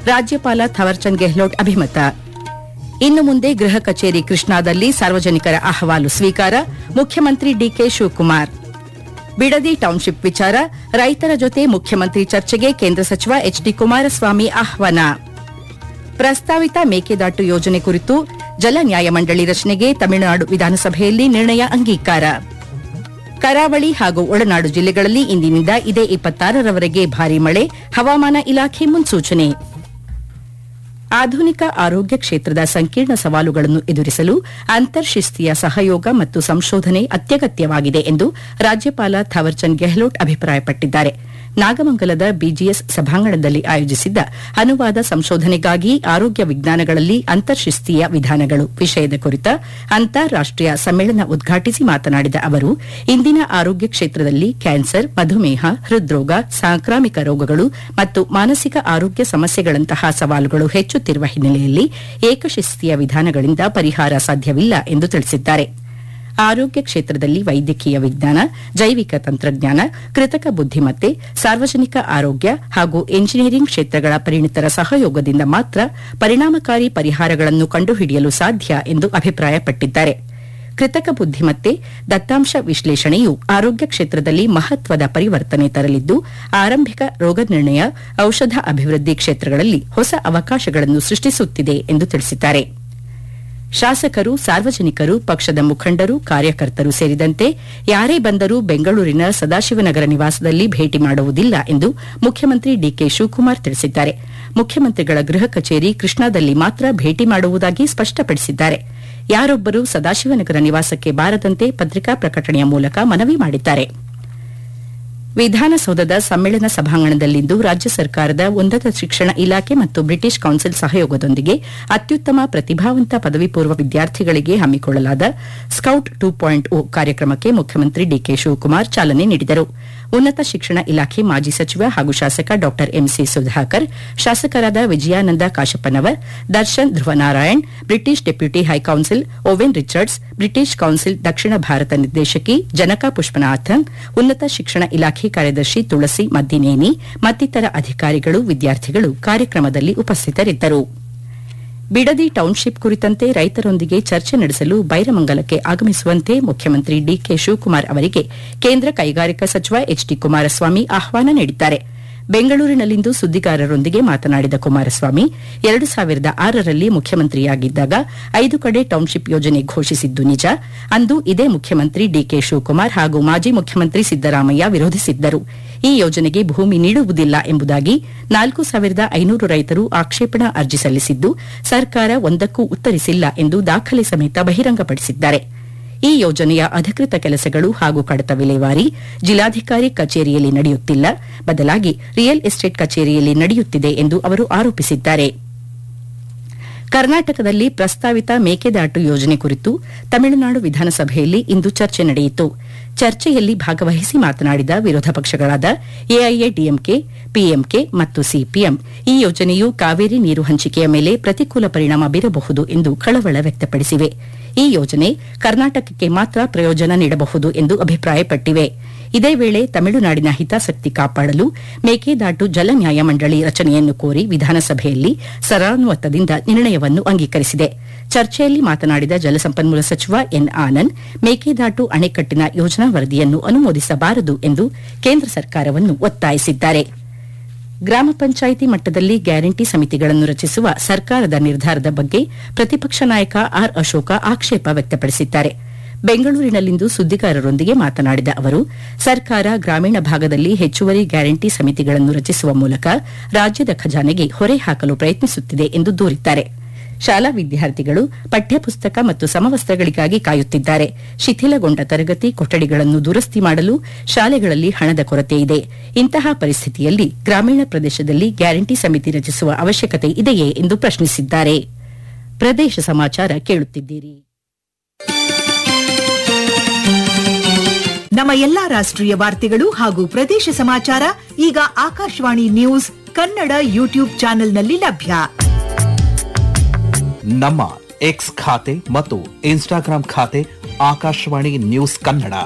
ರಾಜ್ಯಪಾಲ ಥವರ್ಚಂದ್ ಗೆಹ್ಲೋಟ್ ಅಭಿಮತ. ಇನ್ನು ಮುಂದೆ ಗೃಹ ಕಚೇರಿ ಕೃಷ್ಣಾದಲ್ಲಿ ಸಾರ್ವಜನಿಕರ ಅಹವಾಲು ಸ್ವೀಕಾರ, ಮುಖ್ಯಮಂತ್ರಿ ಡಿಕೆ ಶಿವಕುಮಾರ್. ಬಿಡದಿ ಟೌನ್ಶಿಪ್ ವಿಚಾರ, ರೈತರ ಜೊತೆ ಮುಖ್ಯಮಂತ್ರಿ ಚರ್ಚೆಗೆ ಕೇಂದ್ರ ಸಚಿವ ಎಚ್ಡಿ ಕುಮಾರಸ್ವಾಮಿ ಆಹ್ವಾನ. ಪ್ರಸ್ತಾವಿತ ಮೇಕೆದಾಟು ಯೋಜನೆ ಕುರಿತು ಜಲ ನ್ಯಾಯಮಂಡಳಿ ರಚನೆಗೆ ತಮಿಳುನಾಡು ವಿಧಾನಸಭೆಯಲ್ಲಿ ನಿರ್ಣಯ ಅಂಗೀಕಾರ. ಕರಾವಳಿ ಹಾಗೂ ಒಳನಾಡು ಜಿಲ್ಲೆಗಳಲ್ಲಿ ಇಂದಿನಿಂದ ಇದೇ 26ರವರೆಗೆ ಭಾರೀ ಮಳೆ, ಹವಾಮಾನ ಇಲಾಖೆ ಮುನ್ಸೂಚನೆ. ಆಧುನಿಕ ಆರೋಗ್ಯ ಕ್ಷೇತ್ರದ ಸಂಕೀರ್ಣ ಸವಾಲುಗಳನ್ನು ಎದುರಿಸಲು ಅಂತರ್ಶಿಸ್ತೀಯ ಸಹಯೋಗ ಮತ್ತು ಸಂಶೋಧನೆ ಅತ್ಯಗತ್ಯವಾಗಿದೆ ಎಂದು ರಾಜ್ಯಪಾಲ ಥವರ್ಚಂದ್ ಗೆಹ್ಲೋಟ್ ಅಭಿಪ್ರಾಯಪಟ್ಟಿದ್ದಾರೆ. ನಾಗಮಂಗಲದ ಬಿಜಿಎಸ್ ಸಭಾಂಗಣದಲ್ಲಿ ಆಯೋಜಿಸಿದ್ದ ಅನುವಾದ ಸಂಶೋಧನೆಗಾಗಿ ಆರೋಗ್ಯ ವಿಜ್ಞಾನಗಳಲ್ಲಿ ಅಂತರ್ಶಿಸ್ತೀಯ ವಿಧಾನಗಳು ವಿಷಯದ ಕುರಿತ ಅಂತಾರಾಷ್ಟೀಯ ಸಮ್ಮೇಳನ ಉದ್ಘಾಟಿಸಿ ಮಾತನಾಡಿದ ಅವರು, ಇಂದಿನ ಆರೋಗ್ಯ ಕ್ಷೇತ್ರದಲ್ಲಿ ಕ್ಯಾನ್ಸರ್, ಮಧುಮೇಹ, ಹೃದ್ರೋಗ, ಸಾಂಕ್ರಾಮಿಕ ರೋಗಗಳು ಮತ್ತು ಮಾನಸಿಕ ಆರೋಗ್ಯ ಸಮಸ್ಯೆಗಳಂತಹ ಸವಾಲುಗಳು ಹೆಚ್ಚುತ್ತಿರುವ ಹಿನ್ನೆಲೆಯಲ್ಲಿ ಏಕಶಿಸ್ತೀಯ ವಿಧಾನಗಳಿಂದ ಪರಿಹಾರ ಸಾಧ್ಯವಿಲ್ಲ ಎಂದು ತಿಳಿಸಿದ್ದಾರೆ. ಆರೋಗ್ಯ ಕ್ಷೇತ್ರದಲ್ಲಿ ವೈದ್ಯಕೀಯ ವಿಜ್ಞಾನ, ಜೈವಿಕ ತಂತ್ರಜ್ಞಾನ, ಕೃತಕ ಬುದ್ದಿಮತ್ತೆ, ಸಾರ್ವಜನಿಕ ಆರೋಗ್ಯ ಹಾಗೂ ಎಂಜಿನಿಯರಿಂಗ್ ಕ್ಷೇತ್ರಗಳ ಪರಿಣಿತರ ಸಹಯೋಗದಿಂದ ಮಾತ್ರ ಪರಿಣಾಮಕಾರಿ ಪರಿಹಾರಗಳನ್ನು ಕಂಡುಹಿಡಿಯಲು ಸಾಧ್ಯ ಎಂದು ಅಭಿಪ್ರಾಯಪಟ್ಟಿದ್ದಾರೆ. ಕೃತಕ ಬುದ್ದಿಮತ್ತೆ, ದತ್ತಾಂಶ ವಿಶ್ಲೇಷಣೆಯು ಆರೋಗ್ಯ ಕ್ಷೇತ್ರದಲ್ಲಿ ಮಹತ್ವದ ಪರಿವರ್ತನೆ ತರಲಿದ್ದು, ಆರಂಭಿಕ ರೋಗ ನಿರ್ಣಯ, ಔಷಧ ಅಭಿವೃದ್ಧಿ ಕ್ಷೇತ್ರಗಳಲ್ಲಿ ಹೊಸ ಅವಕಾಶಗಳನ್ನು ಸೃಷ್ಟಿಸುತ್ತಿದೆ ಎಂದು ತಿಳಿಸಿದ್ದಾರೆ. ಶಾಸಕರು, ಸಾರ್ವಜನಿಕರು, ಪಕ್ಷದ ಮುಖಂಡರು, ಕಾರ್ಯಕರ್ತರು ಸೇರಿದಂತೆ ಯಾರೇ ಬಂದರೂ ಬೆಂಗಳೂರಿನ ಸದಾಶಿವನಗರ ನಿವಾಸದಲ್ಲಿ ಭೇಟಿ ಮಾಡುವುದಿಲ್ಲ ಎಂದು ಮುಖ್ಯಮಂತ್ರಿ ಡಿಕೆ ಶಿವಕುಮಾರ್ ತಿಳಿಸಿದ್ದಾರೆ. ಮುಖ್ಯಮಂತ್ರಿಗಳ ಗೃಹ ಕಚೇರಿ ಕೃಷ್ಣಾದಲ್ಲಿ ಮಾತ್ರ ಭೇಟಿ ಮಾಡುವುದಾಗಿ ಸ್ಪಷ್ಟಪಡಿಸಿದ್ದಾರೆ. ಯಾರೊಬ್ಬರೂ ಸದಾಶಿವನಗರ ನಿವಾಸಕ್ಕೆ ಬಾರದಂತೆ ಪತ್ರಿಕಾ ಪ್ರಕಟಣೆಯ ಮೂಲಕ ಮನವಿ ಮಾಡಿದ್ದಾರೆ. ವಿಧಾನಸೌಧದ ಸಮ್ಮೇಳನ ಸಭಾಂಗಣದಲ್ಲಿಂದು ರಾಜ್ಯ ಸರ್ಕಾರದ ಉನ್ನತ ಶಿಕ್ಷಣ ಇಲಾಖೆ ಮತ್ತು ಬ್ರಿಟಿಷ್ ಕೌನ್ಸಿಲ್ ಸಹಯೋಗದೊಂದಿಗೆ ಅತ್ಯುತ್ತಮ ಪ್ರತಿಭಾವಂತ ಪದವಿ ಪೂರ್ವ ವಿದ್ಯಾರ್ಥಿಗಳಿಗೆ ಹಮ್ಮಿಕೊಳ್ಳಲಾದ ಸ್ಕೌಟ್ 2.0 ಕಾರ್ಯಕ್ರಮಕ್ಕೆ ಮುಖ್ಯಮಂತ್ರಿ ಡಿಕೆ ಶಿವಕುಮಾರ್ ಚಾಲನೆ ನೀಡಿದರು. ಉನ್ನತ ಶಿಕ್ಷಣ ಇಲಾಖೆ ಮಾಜಿ ಸಚಿವ ಹಾಗೂ ಶಾಸಕ ಡಾ ಎಂಸಿ ಸುಧಾಕರ್, ಶಾಸಕರಾದ Vijayananda Kashappanavar, Darshan Dhruvanarayan, British deputy ಹೈಕೌನ್ಸಿಲ್ oven Richards, British council ದಕ್ಷಿಣ ಭಾರತ ನಿರ್ದೇಶಕಿ ಜನಕಾ ಪುಷ್ಪನಾಥನ್, ಉನ್ನತ ಶಿಕ್ಷಣ ಇಲಾಖೆ ಕಾರ್ಯದರ್ಶಿ ತುಳಸಿ ಮದ್ದಿನೇನಿ ಮತ್ತಿತರ ಅಧಿಕಾರಿಗಳು, ವಿದ್ಯಾರ್ಥಿಗಳು ಕಾರ್ಯಕ್ರಮದಲ್ಲಿ ಉಪಸ್ಥಿತರಿದ್ದರು. ಬಿಡದಿ ಟೌನ್ಶಿಪ್ ಕುರಿತಂತೆ ರೈತರೊಂದಿಗೆ ಚರ್ಚೆ ನಡೆಸಲು ಬೈರಮಂಗಲಕ್ಕೆ ಆಗಮಿಸುವಂತೆ ಮುಖ್ಯಮಂತ್ರಿ ಡಿಕೆ ಶಿವಕುಮಾರ್ ಅವರಿಗೆ ಕೇಂದ್ರ ಕೈಗಾರಿಕಾ ಸಚಿವ ಎಚ್ಡಿ ಕುಮಾರಸ್ವಾಮಿ ಆಹ್ವಾನ ನೀಡಿದ್ದಾರೆ. ಬೆಂಗಳೂರಿನಲ್ಲಿಂದು ಸುದ್ದಿಗಾರರೊಂದಿಗೆ ಮಾತನಾಡಿದ ಕುಮಾರಸ್ವಾಮಿ, 2006ರಲ್ಲಿ ಮುಖ್ಯಮಂತ್ರಿಯಾಗಿದ್ದಾಗ 5 ಕಡೆ ಟೌನ್ಶಿಪ್ ಯೋಜನೆ ಘೋಷಿಸಿದ್ದು ನಿಜ. ಅಂದು ಇದೇ ಮುಖ್ಯಮಂತ್ರಿ ಡಿಕೆ ಶಿವಕುಮಾರ್ ಹಾಗೂ ಮಾಜಿ ಮುಖ್ಯಮಂತ್ರಿ ಸಿದ್ದರಾಮಯ್ಯ ವಿರೋಧಿಸಿದ್ದರು. ಈ ಯೋಜನೆಗೆ ಭೂಮಿ ನೀಡುವುದಿಲ್ಲ ಎಂಬುದಾಗಿ 4500 ರೈತರು ಆಕ್ಷೇಪಣಾ ಅರ್ಜಿ ಸಲ್ಲಿಸಿದ್ದು, ಸರ್ಕಾರ ಒಂದಕ್ಕೂ ಉತ್ತರಿಸಿಲ್ಲ ಎಂದು ದಾಖಲೆ ಸಮೇತ ಬಹಿರಂಗಪಡಿಸಿದ್ದಾರೆ. ಈ ಯೋಜನೆಯ ಅಧಿಕೃತ ಕೆಲಸಗಳು ಹಾಗೂ ಕಡತ ವಿಲೇವಾರಿ ಜಿಲ್ಲಾಧಿಕಾರಿ ಕಚೇರಿಯಲ್ಲಿ ನಡೆಯುತ್ತಿಲ್ಲ, ಬದಲಾಗಿ ರಿಯಲ್ ಎಸ್ಟೇಟ್ ಕಚೇರಿಯಲ್ಲಿ ನಡೆಯುತ್ತಿದೆ ಎಂದು ಅವರು ಆರೋಪಿಸಿದ್ದಾರೆ. ಕರ್ನಾಟಕದಲ್ಲಿ ಪ್ರಸ್ತಾವಿತ ಮೇಕೆದಾಟು ಯೋಜನೆ ಕುರಿತು ತಮಿಳುನಾಡು ವಿಧಾನಸಭೆಯಲ್ಲಿ ಇಂದು ಚರ್ಚೆ ನಡೆಯಿತು. ಚರ್ಚೆಯಲ್ಲಿ ಭಾಗವಹಿಸಿ ಮಾತನಾಡಿದ ವಿರೋಧ ಪಕ್ಷಗಳಾದ ಎಐಎಡಿಎಂಕೆ, ಪಿಎಂಕೆ ಮತ್ತು ಸಿಪಿಎಂ, ಈ ಯೋಜನೆಯು ಕಾವೇರಿ ನೀರು ಹಂಚಿಕೆಯ ಮೇಲೆ ಪ್ರತಿಕೂಲ ಪರಿಣಾಮ ಬೀರಬಹುದು ಎಂದು ಕಳವಳ ವ್ಯಕ್ತಪಡಿಸಿವೆ. ಈ ಯೋಜನೆ ಕರ್ನಾಟಕಕ್ಕೆ ಮಾತ್ರ ಪ್ರಯೋಜನ ನೀಡಬಹುದು ಎಂದು ಅಭಿಪ್ರಾಯಪಟ್ಟಿವೆ. ಇದೇ ವೇಳೆ ತಮಿಳುನಾಡಿನ ಹಿತಾಸಕ್ತಿ ಕಾಪಾಡಲು ಮೇಕೆದಾಟು ಜಲ ನ್ಯಾಯಮಂಡಳಿ ರಚನೆಯನ್ನು ಕೋರಿ ವಿಧಾನಸಭೆಯಲ್ಲಿ ಸರ್ವಾನುಮತದಿಂದ ನಿರ್ಣಯವನ್ನು ಅಂಗೀಕರಿಸಿದೆ. ಚರ್ಚೆಯಲ್ಲಿ ಮಾತನಾಡಿದ ಜಲಸಂಪನ್ಮೂಲ ಸಚಿವ ಎನ್ ಆನಂದ್, ಮೇಕೆದಾಟು ಅಣೆಕಟ್ಟಿನ ಯೋಜನಾ ವರದಿಯನ್ನು ಅನುಮೋದಿಸಬಾರದು ಎಂದು ಕೇಂದ್ರ ಸರ್ಕಾರವನ್ನು ಒತ್ತಾಯಿಸಿದ್ದಾರೆ. ಗ್ರಾಮ ಪಂಚಾಯಿತಿ ಮಟ್ಟದಲ್ಲಿ ಗ್ಯಾರಂಟಿ ಸಮಿತಿಗಳನ್ನು ರಚಿಸುವ ಸರ್ಕಾರದ ನಿರ್ಧಾರದ ಬಗ್ಗೆ ಪ್ರತಿಪಕ್ಷ ನಾಯಕ ಆರ್ ಅಶೋಕ ಆಕ್ಷೇಪ ವ್ಯಕ್ತಪಡಿಸಿದ್ದಾರೆ. ಬೆಂಗಳೂರಿನಲ್ಲಿಂದು ಸುದ್ದಿಗಾರರೊಂದಿಗೆ ಮಾತನಾಡಿದ ಅವರು, ಸರ್ಕಾರ ಗ್ರಾಮೀಣ ಭಾಗದಲ್ಲಿ ಹೆಚ್ಚುವರಿ ಗ್ಯಾರಂಟಿ ಸಮಿತಿಗಳನ್ನು ರಚಿಸುವ ಮೂಲಕ ರಾಜ್ಯದ ಖಜಾನೆಗೆ ಹೊರೆ ಹಾಕಲು ಪ್ರಯತ್ನಿಸುತ್ತಿದೆ ಎಂದು ದೂರಿದ್ದಾರೆ. ಶಾಲಾ ವಿದ್ಯಾರ್ಥಿಗಳು ಪಠ್ಯಪುಸ್ತಕ ಮತ್ತು ಸಮವಸ್ತ್ರಗಳಿಗಾಗಿ ಕಾಯುತ್ತಿದ್ದಾರೆ. ಶಿಥಿಲಗೊಂಡ ತರಗತಿ ಕೊಠಡಿಗಳನ್ನು ದುರಸ್ತಿ ಮಾಡಲು ಶಾಲೆಗಳಲ್ಲಿ ಹಣದ ಕೊರತೆ ಇದೆ. ಇಂತಹ ಪರಿಸ್ಥಿತಿಯಲ್ಲಿ ಗ್ರಾಮೀಣ ಪ್ರದೇಶದಲ್ಲಿ ಗ್ಯಾರಂಟಿ ಸಮಿತಿ ರಚಿಸುವ ಅವಶ್ಯಕತೆ ಇದೆಯೇ ಎಂದು ಪ್ರಶ್ನಿಸಿದ್ದಾರೆ. ಪ್ರದೇಶ ಸಮಾಚಾರ ಕೇಳುತ್ತಿದ್ದೀರಿ. ನಮ್ಮ ಎಲ್ಲಾ ರಾಷ್ಟ್ರೀಯ ವಾರ್ತೆಗಳು ಹಾಗೂ ಪ್ರದೇಶ ಸಮಾಚಾರ ಈಗ ಆಕಾಶವಾಣಿ ನ್ಯೂಸ್ ಕನ್ನಡ ಯೂಟ್ಯೂಬ್ ಚಾನೆಲ್ನಲ್ಲಿ ಲಭ್ಯ. ನಮ್ಮ ಎಕ್ಸ್ ಖಾತೆ ಮತ್ತು ಇನ್ಸ್ಟಾಗ್ರಾಂ ಖಾತೆ ಆಕಾಶವಾಣಿ ನ್ಯೂಸ್ ಕನ್ನಡ.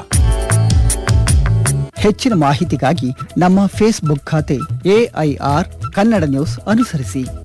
ಹೆಚ್ಚಿನ ಮಾಹಿತಿಗಾಗಿ ನಮ್ಮ ಫೇಸ್ಬುಕ್ ಖಾತೆ AIR ಕನ್ನಡ ನ್ಯೂಸ್ ಅನುಸರಿಸಿ.